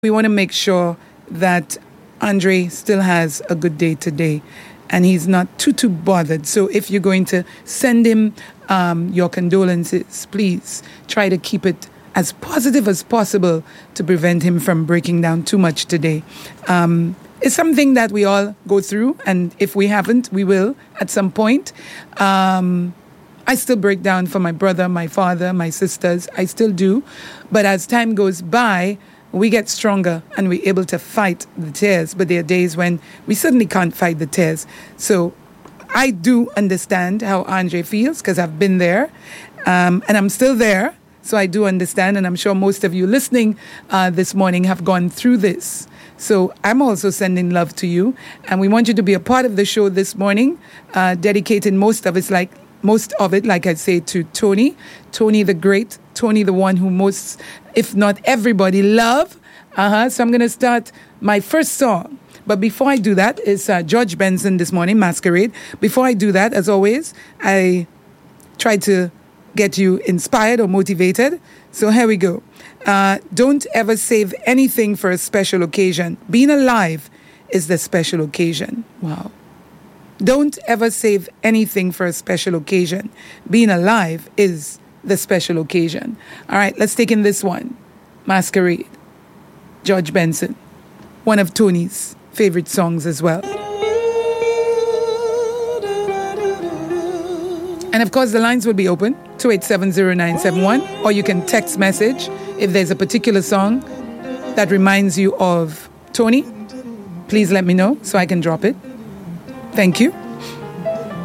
We want to make sure that Andre still has a good day today and he's not too bothered. So if you're going to send him your condolences, please try to keep it as positive as possible to prevent him from breaking down too much today. It's something that we all go through, and if we haven't, we will at some point. I still break down for my brother, my father, my sisters. I still do. But as time goes by, we get stronger and we're able to fight the tears. But there are days when we certainly can't fight the tears. So I do understand how Andre feels because I've been there and I'm still there. So I do understand, and I'm sure most of you listening this morning have gone through this. So I'm also sending love to you, and we want you to be a part of the show this morning, dedicating most of it, like I say, to Tony the great, Tony the one who most, if not everybody, love. So I'm going to start my first song. But before I do that, it's George Benson this morning, Masquerade. Before I do that, as always, I try to get you inspired or motivated. So here we go. Don't ever save anything for a special occasion. Being alive is the special occasion. Wow. Don't ever save anything for a special occasion. Being alive is the special occasion. All right, let's take in this one. Masquerade. George Benson. One of Tony's favorite songs as well. And of course, the lines will be open, 2870971, or you can text message if there's a particular song that reminds you of Tony. Please let me know so I can drop it. Thank you.